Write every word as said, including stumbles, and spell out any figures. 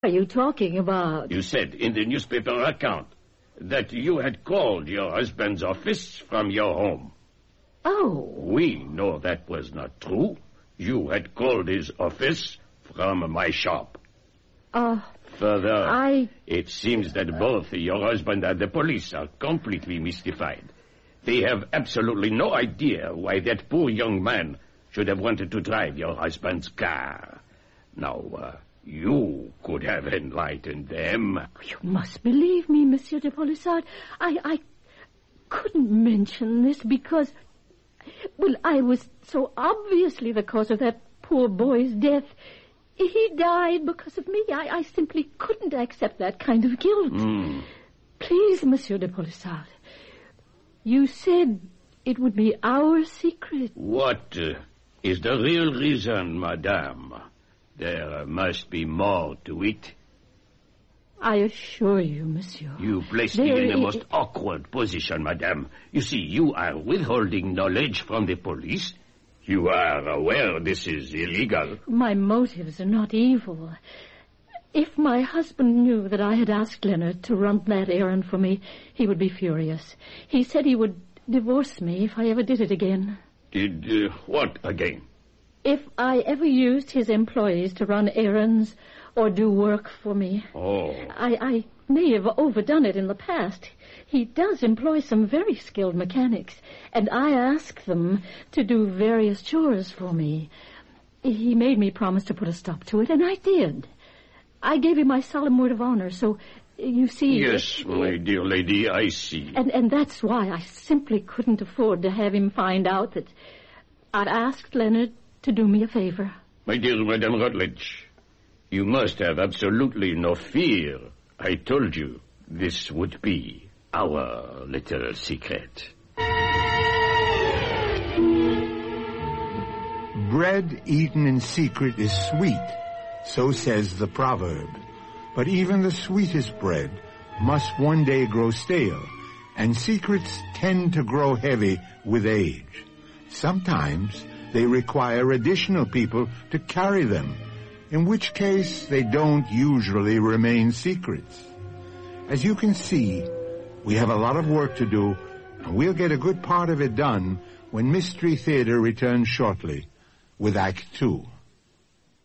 are you talking about? You said in the newspaper account that you had called your husband's office from your home. Oh. We know that was not true. You had called his office from my shop. Uh, Further, I... it seems that both your husband and the police are completely mystified. They have absolutely no idea why that poor young man should have wanted to drive your husband's car. Now, uh, you could have enlightened them. You must believe me, Monsieur de Polissard. I, I couldn't mention this because... Well, I was so obviously the cause of that poor boy's death. He died because of me. I, I simply couldn't accept that kind of guilt. Mm. Please, Monsieur de Polissard, you said it would be our secret. What uh, is the real reason, madame? There must be more to it. I assure you, monsieur. You placed there me in a is... most awkward position, madame. You see, you are withholding knowledge from the police. You are aware this is illegal. My motives are not evil. If my husband knew that I had asked Leonard to run that errand for me, he would be furious. He said he would divorce me if I ever did it again. Did uh, what again? If I ever used his employees to run errands or do work for me. Oh. I, I may have overdone it in the past. He does employ some very skilled mechanics, and I ask them to do various chores for me. He made me promise to put a stop to it, and I did. I gave him my solemn word of honor, so you see... Yes, my dear lady, I see. And, and that's why I simply couldn't afford to have him find out that I'd asked Leonard to do me a favor. My dear Madame Rutledge, you must have absolutely no fear. I told you this would be our little secret. Bread eaten in secret is sweet, so says the proverb. But even the sweetest bread must one day grow stale, and secrets tend to grow heavy with age. Sometimes they require additional people to carry them, in which case they don't usually remain secrets. As you can see, we have a lot of work to do, and we'll get a good part of it done when Mystery Theater returns shortly with Act Two.